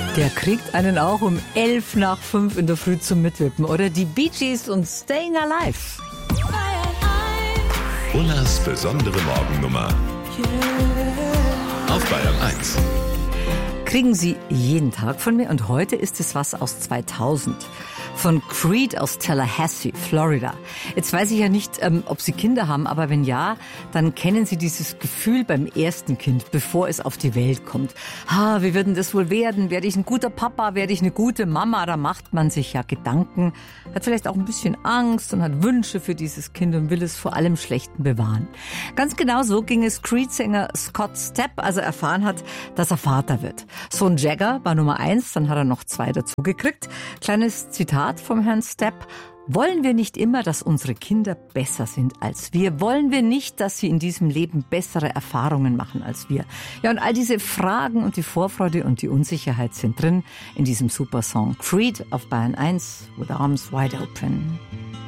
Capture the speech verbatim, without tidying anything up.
Der kriegt einen auch um elf nach fünf in der Früh zum Mitwippen. Oder die Bee Gees und Staying Alive. Ullas besondere Morgennummer auf Bayern eins. Kriegen Sie jeden Tag von mir und heute ist es was aus zweitausend. Von Creed aus Tallahassee, Florida. Jetzt weiß ich ja nicht, ähm, ob Sie Kinder haben, aber wenn ja, dann kennen Sie dieses Gefühl beim ersten Kind, bevor es auf die Welt kommt. Ha, wie wird denn das wohl werden? Werde ich ein guter Papa? Werde ich eine gute Mama? Da macht man sich ja Gedanken, hat vielleicht auch ein bisschen Angst und hat Wünsche für dieses Kind und will es vor allem Schlechten bewahren. Ganz genau so ging es Creed-Sänger Scott Stapp, als er erfahren hat, dass er Vater wird. Sohn Jagger war Nummer eins, dann hat er noch zwei dazu gekriegt. Kleines Zitat vom Herrn Stapp. Wollen wir nicht immer, dass unsere Kinder besser sind als wir? Wollen wir nicht, dass sie in diesem Leben bessere Erfahrungen machen als wir? Ja, und all diese Fragen und die Vorfreude und die Unsicherheit sind drin in diesem super Song Creed auf Bayern eins, With Arms Wide Open.